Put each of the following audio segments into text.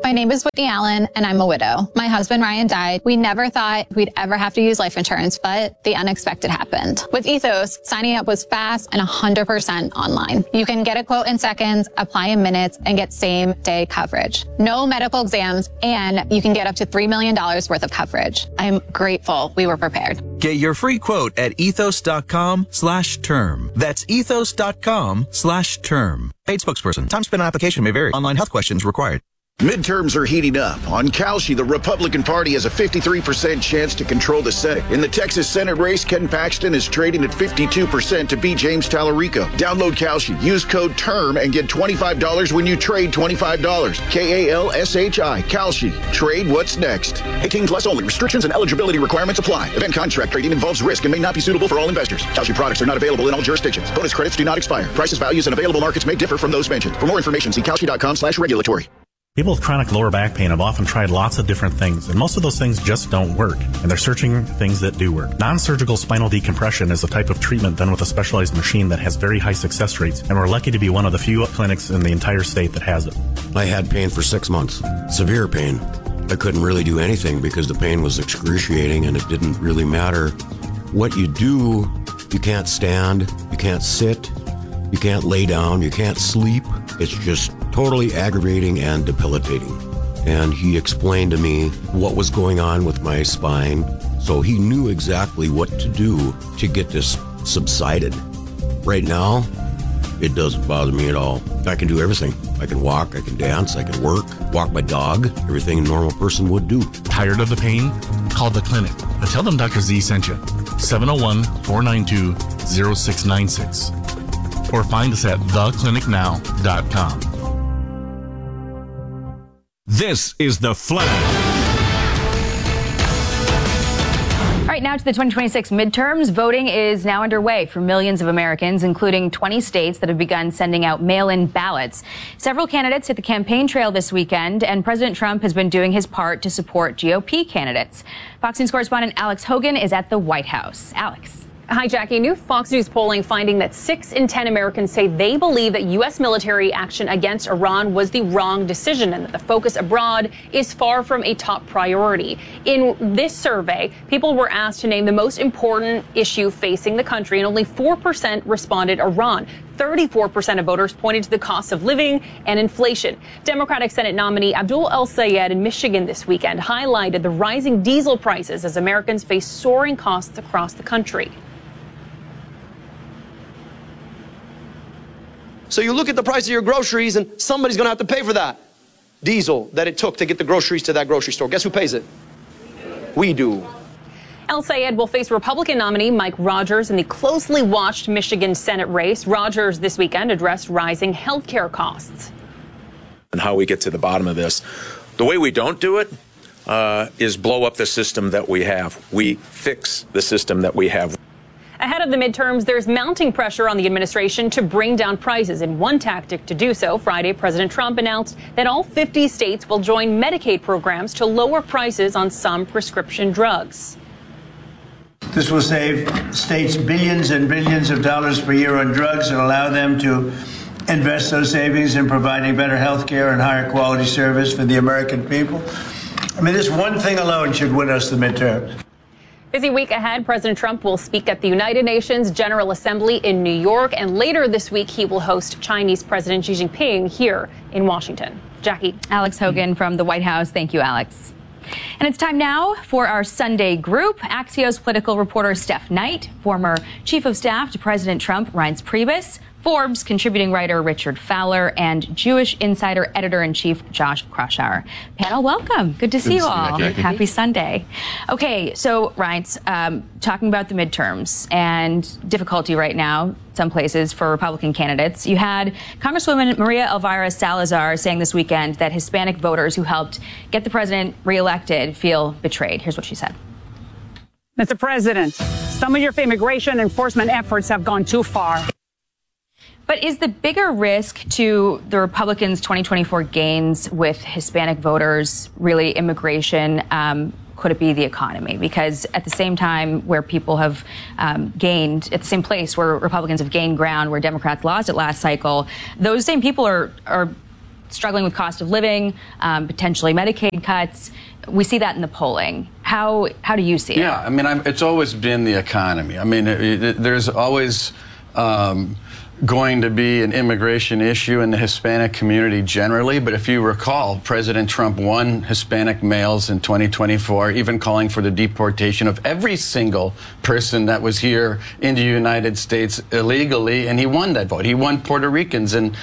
My name is Whitney Allen, and I'm a widow. My husband, Ryan, died. We never thought we'd ever have to use life insurance, but the unexpected happened. With Ethos, signing up was fast and 100% online. You can get a quote in seconds, apply in minutes, and get same-day coverage. No medical exams, and you can get up to $3 million worth of coverage. I'm grateful we were prepared. Get your free quote at ethos.com/term. That's ethos.com/term. Paid spokesperson. Time spent on application may vary. Online health questions required. Midterms are heating up. On Kalshi, the Republican Party has a 53% chance to control the Senate. In the Texas Senate race, Ken Paxton is trading at 52% to beat James Tallarico. Download Kalshi, use code TERM, and get $25 when you trade $25. Kalshi. Kalshi. Trade what's next. 18 plus only. Restrictions and eligibility requirements apply. Event contract trading involves risk and may not be suitable for all investors. Kalshi products are not available in all jurisdictions. Bonus credits do not expire. Prices, values, and available markets may differ from those mentioned. For more information, see kalshi.com/regulatory. People with chronic lower back pain have often tried lots of different things, and most of those things just don't work, and they're searching things that do work. Non-surgical spinal decompression is a type of treatment done with a specialized machine that has very high success rates, and we're lucky to be one of the few clinics in the entire state that has it. I had pain for 6 months, severe pain. I couldn't really do anything because the pain was excruciating, and it didn't really matter what you do. You can't stand, you can't sit, you can't lay down, you can't sleep. It's just totally aggravating and debilitating. And he explained to me what was going on with my spine, so he knew exactly what to do to get this subsided. Right now, it doesn't bother me at all. I can do everything. I can walk, I can dance, I can work, walk my dog, everything a normal person would do. Tired of the pain? Call the clinic. And tell them Dr. Z sent you. 701-492-0696. Or find us at theclinicnow.com. This is The Flag. All right, now to the 2026 midterms. Voting is now underway for millions of Americans, including 20 states that have begun sending out mail-in ballots. Several candidates hit the campaign trail this weekend, and President Trump has been doing his part to support GOP candidates. Fox News correspondent Alex Hogan is at the White House. Alex. Hi, Jackie. New Fox News polling finding that 6 in 10 Americans say they believe that U.S. military action against Iran was the wrong decision and that the focus abroad is far from a top priority. In this survey, people were asked to name the most important issue facing the country, and only 4% responded Iran. 34% of voters pointed to the cost of living and inflation. Democratic Senate nominee Abdul El-Sayed in Michigan this weekend highlighted the rising diesel prices as Americans face soaring costs across the country. So you look at the price of your groceries and somebody's going to have to pay for that diesel that it took to get the groceries to that grocery store. Guess who pays it? We do. El-Sayed will face Republican nominee Mike Rogers in the closely watched Michigan Senate race. Rogers this weekend addressed rising health care costs. And how we get to the bottom of this. The way we don't do it is blow up the system that we have. We fix the system that we have. Ahead of the midterms, there's mounting pressure on the administration to bring down prices. In one tactic to do so, Friday, President Trump announced that all 50 states will join Medicaid programs to lower prices on some prescription drugs. This will save states billions and billions of dollars per year on drugs and allow them to invest those savings in providing better health care and higher quality service for the American people. I mean, this one thing alone should win us the midterms. Busy week ahead. President Trump will speak at the United Nations General Assembly in New York, and later this week he will host Chinese President Xi Jinping here in Washington. Jackie. Alex Hogan from the White House. Thank you, Alex. And it's time now for our Sunday group. Axios political reporter Steph Knight, former chief of staff to President Trump Reince Priebus, Forbes contributing writer Richard Fowler, and Jewish Insider editor-in-chief Josh Kraushaar. Panel, welcome. Good to see you all. Happy Sunday. Okay, so Reince, talking about the midterms and difficulty right now, some places for Republican candidates. You had Congresswoman Maria Elvira Salazar saying this weekend that Hispanic voters who helped get the president reelected feel betrayed. Here's what she said. Mr. President, some of your immigration enforcement efforts have gone too far. But is the bigger risk to the Republicans' 2024 gains with Hispanic voters really immigration? Could it be the economy? Because at the same time where people have gained, at the same place where Republicans have gained ground, where Democrats lost it last cycle, those same people are struggling with cost of living, potentially Medicaid cuts. We see that in the polling. How do you see it? Yeah, I mean, it's always been the economy. I mean, there's always going to be an immigration issue in the Hispanic community generally, but if you recall, President Trump won Hispanic males in 2024, even calling for the deportation of every single person that was here in the United States illegally, and he won that vote. He won Puerto Ricans in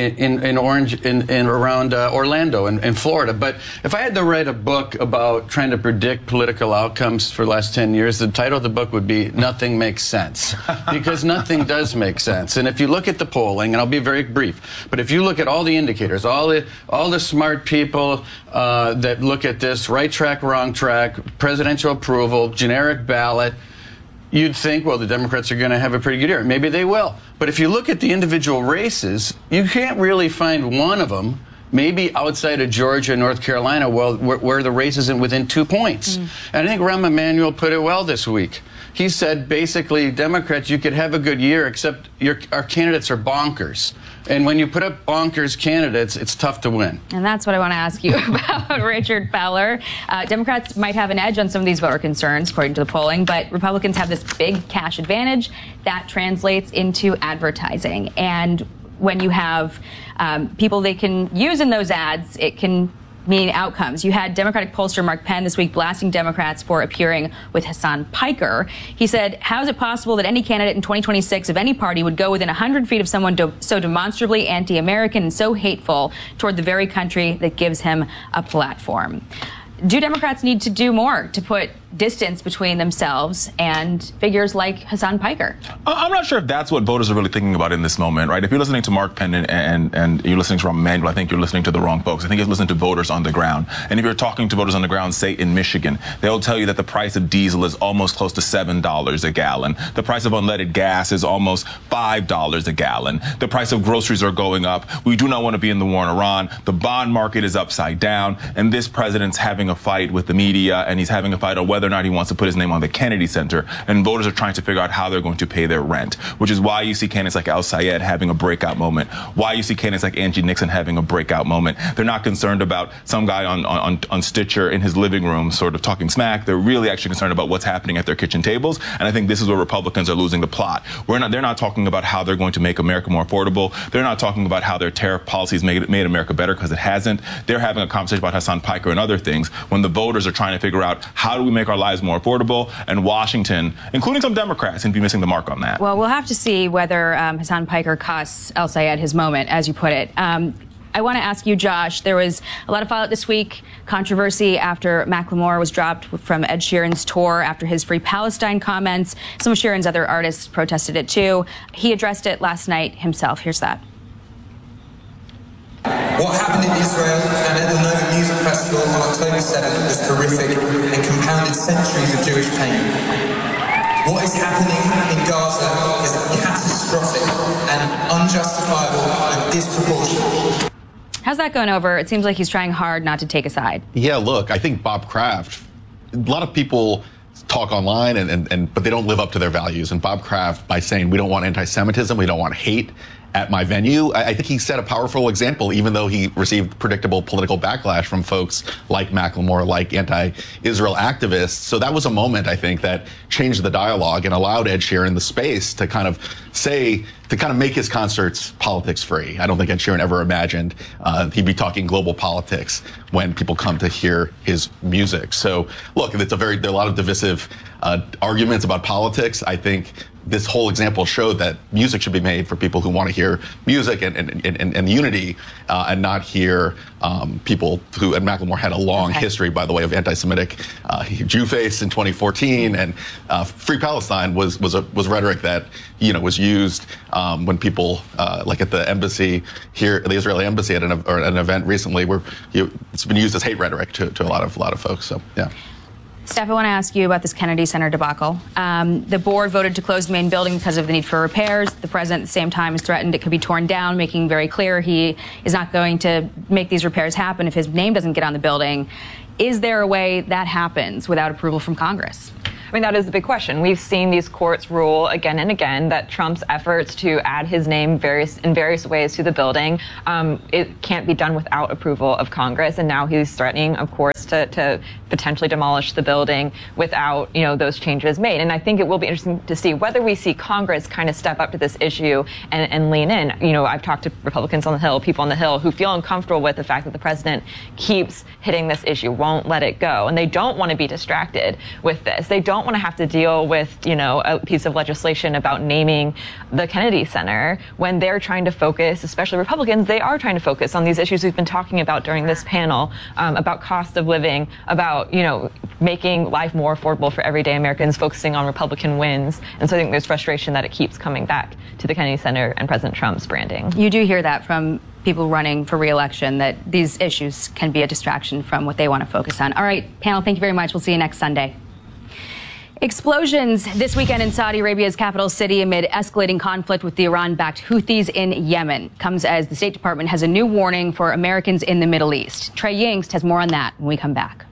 around Orlando in Florida. But if I had to write a book about trying to predict political outcomes for the last 10 years, the title of the book would be Nothing Makes Sense, because nothing does make sense. And if you look at the polling, and I'll be very brief, but if you look at all the indicators, all the smart people that look at this, right track, wrong track, presidential approval, generic ballot, you'd think, well, the Democrats are going to have a pretty good year. Maybe they will. But if you look at the individual races, you can't really find one of them, maybe outside of Georgia and North Carolina, where the race isn't within 2 points. And I think Rahm Emanuel put it well this week. He said, basically, Democrats, you could have a good year, except our candidates are bonkers. And when you put up bonkers candidates, it's tough to win. And that's what I want to ask you about, Richard Fowler. Democrats might have an edge on some of these voter concerns, according to the polling, but Republicans have this big cash advantage that translates into advertising. And when you have people they can use in those ads, it can mean outcomes. You had Democratic pollster Mark Penn this week blasting Democrats for appearing with Hassan Piker. He said, how is it possible that any candidate in 2026 of any party would go within 100 feet of someone so demonstrably anti-American and so hateful toward the very country that gives him a platform? Do Democrats need to do more to put distance between themselves and figures like Hassan Piker? I'm not sure if that's what voters are really thinking about in this moment, right? If you're listening to Mark Penn and you're listening to Rahm Emanuel, I think you're listening to the wrong folks. I think you're listening to voters on the ground. And if you're talking to voters on the ground, say in Michigan, they'll tell you that the price of diesel is almost close to $7 a gallon. The price of unleaded gas is almost $5 a gallon. The price of groceries are going up. We do not want to be in the war in Iran. The bond market is upside down. And this president's having a fight with the media, and he's having a fight on whether or not he wants to put his name on the Kennedy Center. And voters are trying to figure out how they're going to pay their rent, which is why you see candidates like Al Sayed having a breakout moment, why you see candidates like Angie Nixon having a breakout moment. They're not concerned about some guy on Stitcher in his living room sort of talking smack. They're really actually concerned about what's happening at their kitchen tables. And I think this is where Republicans are losing the plot. They're not talking about how they're going to make America more affordable. They're not talking about how their tariff policies made America better, because it hasn't. They're having a conversation about Hassan Piker and other things, when the voters are trying to figure out how do we make our lives more affordable, and Washington, including some Democrats, seem to be missing the mark on that. Well, we'll have to see whether Hassan Piker costs Al Sayed his moment, as you put it. I want to ask you, Josh, there was a lot of fallout this week, controversy after Macklemore was dropped from Ed Sheeran's tour after his Free Palestine comments. Some of Sheeran's other artists protested it too. He addressed it last night himself. Here's that. What happened in Israel and at the Nova Music Festival on October 7th was horrific and compounded centuries of Jewish pain. What is happening in Gaza is catastrophic and unjustifiable and disproportionate. How's that going over? It seems like he's trying hard not to take a side. Yeah, look, I think Bob Kraft, a lot of people talk online but they don't live up to their values. And Bob Kraft, by saying we don't want anti-Semitism, we don't want hate at my venue, I think he set a powerful example, even though he received predictable political backlash from folks like Macklemore, like anti-Israel activists. So that was a moment, I think, that changed the dialogue and allowed Ed Sheeran the space to kind of make his concerts politics free. I don't think Ed Sheeran ever imagined he'd be talking global politics when people come to hear his music. So look, there are a lot of divisive arguments about politics. I think this whole example showed that music should be made for people who want to hear music and unity, and not hear people who, and Macklemore had a long history, by the way, of anti-Semitic Jewface in 2014, and Free Palestine was rhetoric that was used when people like at the embassy here, the Israeli embassy, at an event recently, where it's been used as hate rhetoric to a lot of folks. So yeah. Steph, I want to ask you about this Kennedy Center debacle. The board voted to close the main building because of the need for repairs. The president at the same time has threatened it could be torn down, making very clear he is not going to make these repairs happen if his name doesn't get on the building. Is there a way that happens without approval from Congress? mean, that is the big question. We've seen these courts rule again and again that Trump's efforts to add his name in various ways to the building, it can't be done without approval of Congress. And now he's threatening, of course, to potentially demolish the building without, those changes made. And I think it will be interesting to see whether we see Congress kind of step up to this issue and lean in. I've talked to Republicans on the Hill, people on the Hill, who feel uncomfortable with the fact that the president keeps hitting this issue, won't let it go. And they don't want to be distracted with this. They don't want to have to deal with, a piece of legislation about naming the Kennedy Center when they're trying to focus, especially Republicans, they are trying to focus on these issues we've been talking about during this panel, about cost of living, about, making life more affordable for everyday Americans, focusing on Republican wins. And so I think there's frustration that it keeps coming back to the Kennedy Center and President Trump's branding. You do hear that from people running for re-election, that these issues can be a distraction from what they want to focus on. All right, panel, thank you very much. We'll see you next Sunday. Explosions this weekend in Saudi Arabia's capital city amid escalating conflict with the Iran-backed Houthis in Yemen comes as the State Department has a new warning for Americans in the Middle East. Trey Yingst has more on that when we come back.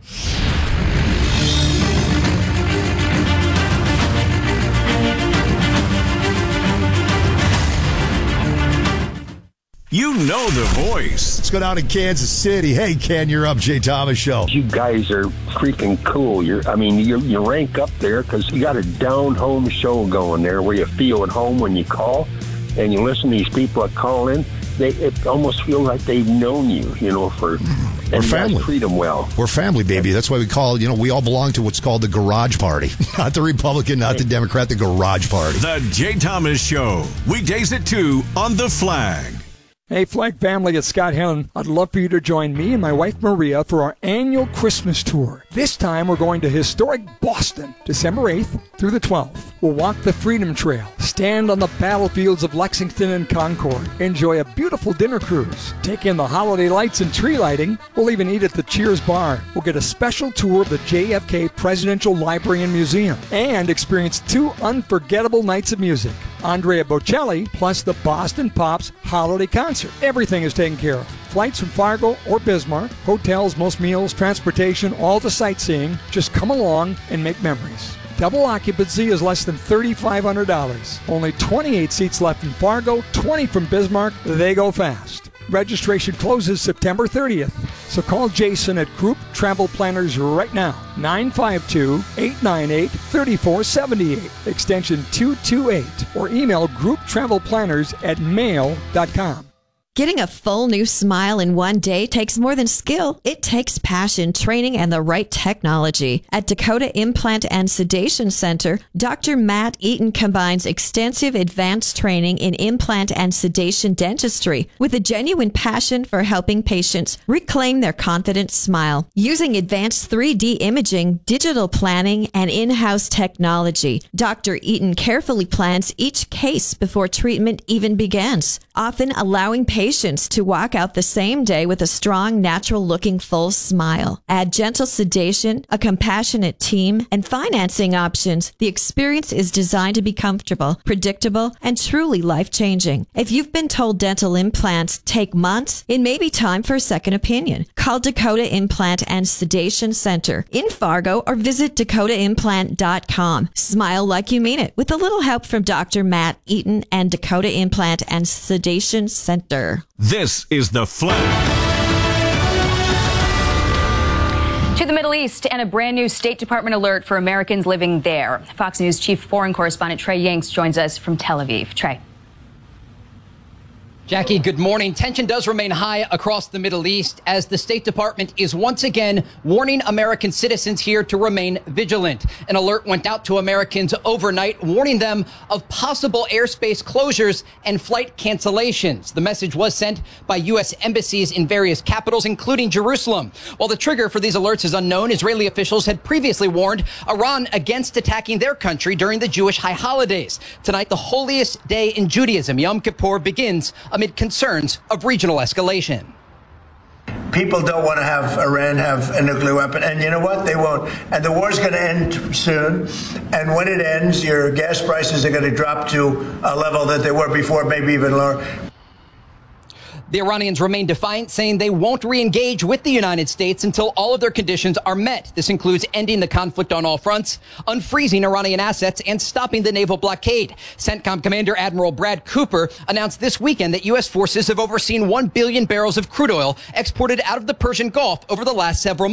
You know the voice. Let's go down to Kansas City. Hey, Ken, you're up. Jay Thomas Show. You guys are freaking cool. You rank up there because you got a down-home show going there where you feel at home when you call and you listen to these people that call in. It almost feels like they've known you, for... We're family. Treat them well. We're family, baby. That's why we call, we all belong to what's called the Garage Party. Not the Republican, not the Democrat, the Garage Party. The Jay Thomas Show. Weekdays at 2 on The Flag. Hey, Flag family, it's Scott Helen. I'd love for you to join me and my wife Maria for our annual Christmas tour. This time we're going to historic Boston, December 8th through the 12th. We'll walk the Freedom Trail, stand on the battlefields of Lexington and Concord, enjoy a beautiful dinner cruise, take in the holiday lights and tree lighting. We'll even eat at the Cheers Bar. We'll get a special tour of the JFK Presidential Library and Museum and experience 2 unforgettable nights of music. Andrea Bocelli plus the Boston Pops Holiday Concert. Everything is taken care of. Flights from Fargo or Bismarck, hotels, most meals, transportation, all the sightseeing. Just come along and make memories. Double occupancy is less than $3,500. Only 28 seats left in Fargo, 20 from Bismarck. They go fast. Registration closes September 30th. So call Jason at Group Travel Planners right now. 952-898-3478, extension 228. Or email grouptravelplanners@mail.com. Getting a full new smile in one day takes more than skill. It takes passion, training, and the right technology. At Dakota Implant and Sedation Center, Dr. Matt Eaton combines extensive advanced training in implant and sedation dentistry with a genuine passion for helping patients reclaim their confident smile. Using advanced 3D imaging, digital planning, and in-house technology, Dr. Eaton carefully plans each case before treatment even begins, often allowing patients to walk out the same day with a strong, natural-looking full smile. Add gentle sedation, a compassionate team, and financing options. The experience is designed to be comfortable, predictable, and truly life-changing. If you've been told dental implants take months, it may be time for a second opinion. Call Dakota Implant and Sedation Center in Fargo or visit DakotaImplant.com. Smile like you mean it with a little help from Dr. Matt Eaton and Dakota Implant and Sedation Center. This is The Flag. To the Middle East and a brand new State Department alert for Americans living there. Fox News Chief Foreign Correspondent Trey Yingst joins us from Tel Aviv. Trey. Jackie, good morning. Tension does remain high across the Middle East as the State Department is once again warning American citizens here to remain vigilant. An alert went out to Americans overnight, warning them of possible airspace closures and flight cancellations. The message was sent by U.S. embassies in various capitals, including Jerusalem. While the trigger for these alerts is unknown, Israeli officials had previously warned Iran against attacking their country during the Jewish high holidays. Tonight, the holiest day in Judaism, Yom Kippur, begins amid concerns of regional escalation. People don't want to have Iran have a nuclear weapon, and you know what? They won't. And the war's going to end soon. And when it ends, your gas prices are going to drop to a level that they were before, maybe even lower. The Iranians remain defiant, saying they won't re-engage with the United States until all of their conditions are met. This includes ending the conflict on all fronts, unfreezing Iranian assets, and stopping the naval blockade. CENTCOM Commander Admiral Brad Cooper announced this weekend that U.S. forces have overseen 1 billion barrels of crude oil exported out of the Persian Gulf over the last several months.